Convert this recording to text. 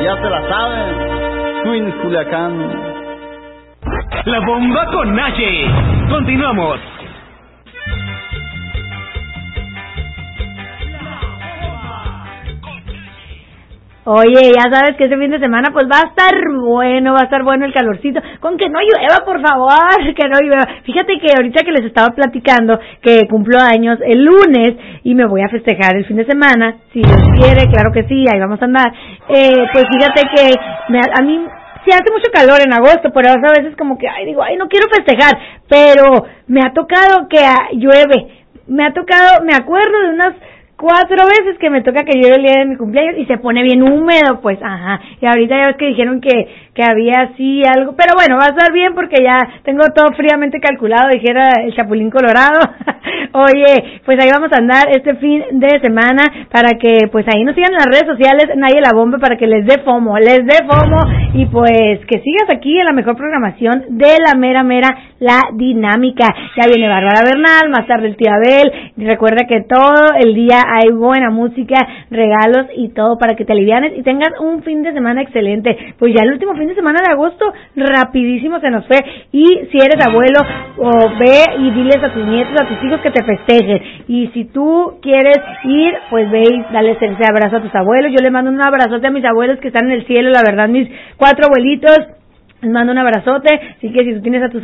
ya se la saben. Twins Culiacán. La bomba con Naye. Continuamos. Oye, ya sabes que este fin de semana pues va a estar bueno el calorcito, con que no llueva, por favor, que no llueva. Fíjate que ahorita que les estaba platicando que cumplo años el lunes y me voy a festejar el fin de semana, si Dios quiere, claro que sí, ahí vamos a andar. Pues fíjate que a mí sí hace mucho calor en agosto, pero a veces como que, no quiero festejar, pero me ha tocado que llueve, me acuerdo de unas 4 veces que me toca que llueve el día de mi cumpleaños y se pone bien húmedo, pues, y ahorita ya ves que dijeron que había así algo, pero bueno, va a estar bien porque ya tengo todo fríamente calculado, dijera el Chapulín Colorado. Oye, pues ahí vamos a andar este fin de semana para que, pues ahí nos sigan en las redes sociales, Naye la Bomba, para que les dé FOMO, y pues que sigas aquí en la mejor programación de la mera, la dinámica. Ya viene Bárbara Bernal, más tarde el tío Abel, y recuerda que todo el día hay buena música, regalos y todo para que te alivianes y tengas un fin de semana excelente. Pues ya el último fin de semana de agosto rapidísimo se nos fue, y si eres abuelo, ve y diles a tus nietos, a tus hijos que te festejen, y si tú quieres ir, pues ve y dale ese abrazo a tus abuelos. Yo les mando un abrazote a mis abuelos que están en el cielo, la verdad, mis 4 abuelitos, les mando un abrazote, así que si tú tienes a tus